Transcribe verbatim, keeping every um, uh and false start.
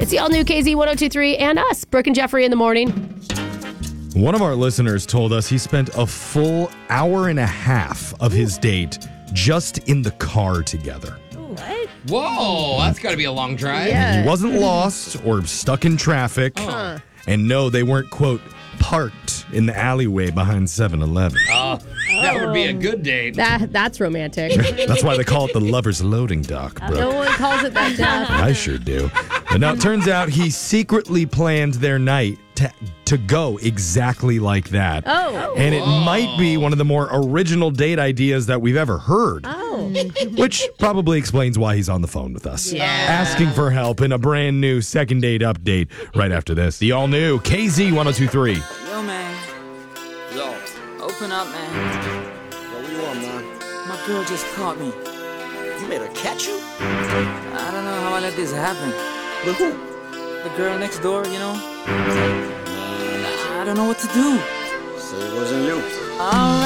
It's the all-new K Z ten twenty-three and us, Brooke and Jeffrey in the morning. One of our listeners told us he spent a full hour and a half of his date just in the car together. What? Whoa, that's got to be a long drive. Yeah. He wasn't lost or stuck in traffic. Huh. And no, they weren't, quote, parked in the alleyway behind seven eleven. Oh, that would be a good date. That That's romantic. That's why they call it the lover's loading dock, bro. No one calls it that, Jeff. I sure do. But now it turns out he secretly planned their night to, to go exactly like that. Oh. And it might be one of the more original date ideas that we've ever heard. Oh. Which probably explains why he's on the phone with us. Yeah. Asking for help in a brand new second date update right after this. The all new K Z ten twenty-three. Yo, man. Yo. Open up, man. Yo, what do you want, man? My girl just caught me. You made her catch you? I don't know how I let this happen. With who? The girl next door, you know? I don't know what to do. Say it wasn't you. All right.